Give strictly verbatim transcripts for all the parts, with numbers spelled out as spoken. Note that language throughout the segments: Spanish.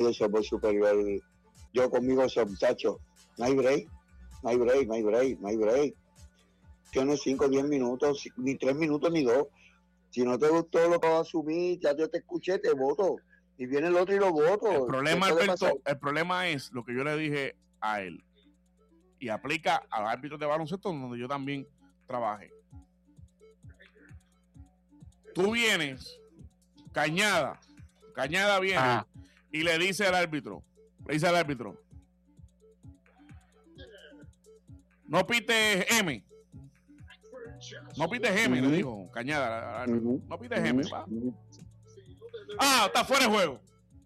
de softball superior, yo conmigo esos muchachos, no hay break, no hay break, no hay break, no hay break. Tienes cinco, diez minutos, ni tres minutos ni dos. Si no te gustó lo que vas a asumir, ya yo te escuché, te voto. Y viene el otro y lo voto. El problema, Alberto, el problema es lo que yo le dije a él. Y aplica a los árbitros de baloncesto donde yo también trabajé. Tú vienes, Cañada, Cañada viene ah. y le dice al árbitro, le dice al árbitro, no pites M. No pites M, uh-huh. le dijo Cañada. Uh-huh. No pites M, va. Ah, está fuera de juego.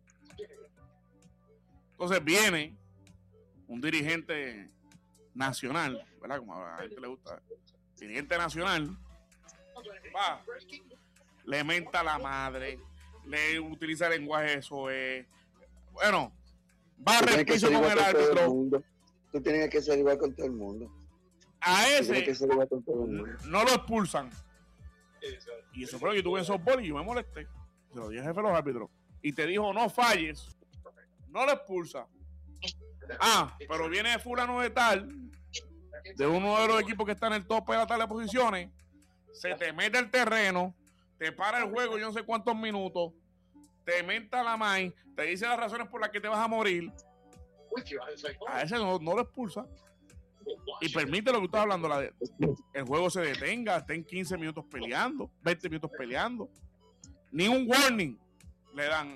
Entonces viene un dirigente nacional, ¿verdad? Como a la gente le gusta. Dirigente nacional. Va. Le menta la madre. Le utiliza lenguaje eso es. Bueno, va a repiso con el árbitro. Tú tienes que ser igual con todo el mundo. A ese no lo expulsan. Y eso fue lo que tuve en softball y yo me molesté. Se lo dije al jefe de los árbitros. Y te dijo, no falles. No lo expulsa. Ah, pero viene fulano de tal, de uno de los equipos que está en el tope de la tabla de posiciones, se te mete el terreno, te para el juego yo no sé cuántos minutos, te menta la main, te dice las razones por las que te vas a morir. A ese no, no lo expulsa. Y permite lo que estás hablando, la de, el juego se detenga, estén quince minutos peleando, veinte minutos peleando. Ni un warning le dan.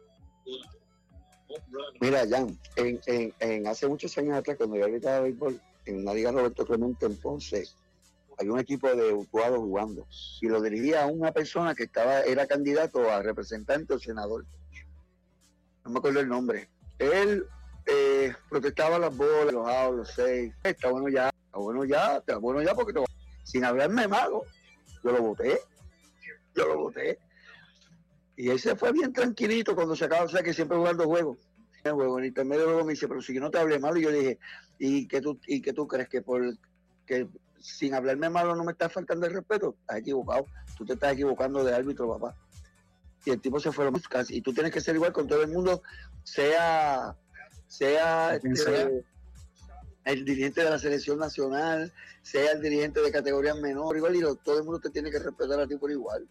Mira, Jan, en, en, en hace muchos años atrás, cuando yo habitaba béisbol, en una liga Roberto Clemente en Ponce, había un equipo de Utuado jugando y lo dirigía a una persona que estaba era candidato a representante o senador. No me acuerdo el nombre. Él eh, protestaba las bolas, los outs, los seis. Está bueno ya, está bueno ya, está bueno ya porque te... sin hablarme malo, yo lo voté, yo lo voté. Y él se fue bien tranquilito cuando se acaba, o sea que siempre jugando juegos. En juego, en intermedio luego me dice, pero si no te hablé malo, y yo dije, ¿y qué tú, y qué tú crees que por que sin hablarme malo no me estás faltando el respeto? Estás equivocado, tú te estás equivocando de árbitro, papá. Y el tipo se fue a los buscas, y tú tienes que ser igual con todo el mundo, sea, sea este, el dirigente de la selección nacional, sea el dirigente de categorías menores, igual, y lo, todo el mundo te tiene que respetar a ti por igual.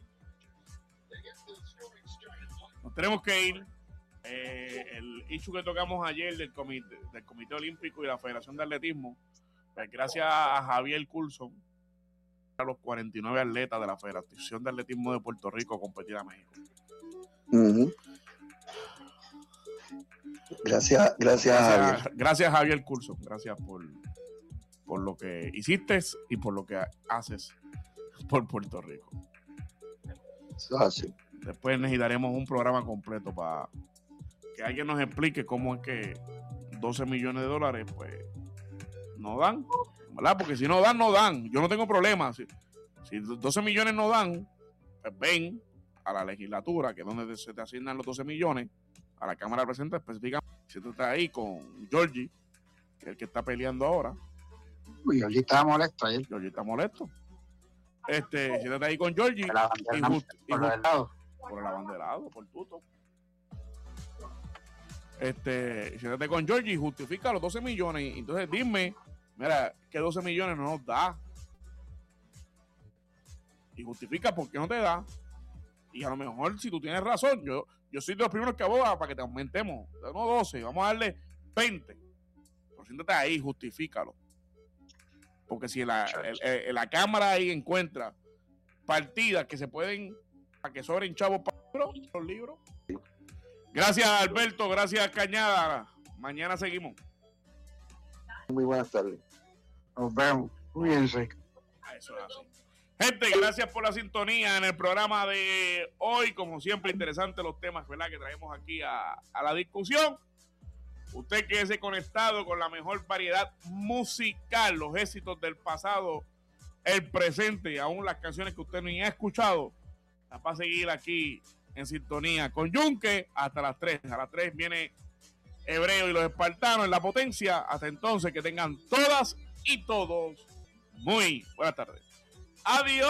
Nos tenemos que ir. Eh, el issue que tocamos ayer del comité, del Comité Olímpico y la Federación de Atletismo, pues gracias a Javier Coulson, a los cuarenta y nueve atletas de la Federación de Atletismo de Puerto Rico a competir a México. Uh-huh. Gracias, gracias, gracias, Javier. Gracias, Javier Coulson. Gracias por, por lo que hiciste y por lo que haces por Puerto Rico. Así. Después necesitaremos un programa completo para que alguien nos explique cómo es que doce millones de dólares pues no dan, ¿verdad? Porque si no dan, no dan. Yo no tengo problema. Si, si doce millones no dan, pues ven a la legislatura, que es donde se te asignan los doce millones, a la Cámara de Representantes específicamente. Si tú estás ahí con Georgie, que es el que está peleando ahora. Uy, Georgie está molesto ayer. Georgie está molesto. Este, si tú estás ahí con Georgie, y just, y just, por el abanderado, por tuto. Este, siéntate con Georgie y justifica los doce millones. Entonces dime, mira, que doce millones no nos da. Y justifica por qué no te da. Y a lo mejor, si tú tienes razón, yo, yo soy de los primeros que aboga para que te aumentemos. No doce, vamos a darle veinte. Pero siéntate ahí, justifícalo. Porque si la, el, el, la Cámara ahí encuentra partidas que se pueden, para que sobren chavos para los libros. Gracias, Alberto, gracias, Cañada. Mañana seguimos. Muy buenas tardes. Nos vemos. Cuídense. Eso es así. Gente, gracias por la sintonía en el programa de hoy. Como siempre, interesantes los temas, ¿verdad?, que traemos aquí a, a la discusión. Usted quédese conectado con la mejor variedad musical, los éxitos del pasado, el presente y aún las canciones que usted ni ha escuchado. Las va a seguir aquí en sintonía con Yunque hasta las tres. A las tres viene Hebreo y los Espartanos en la potencia. Hasta entonces, que tengan todas y todos muy buenas tardes. Adiós.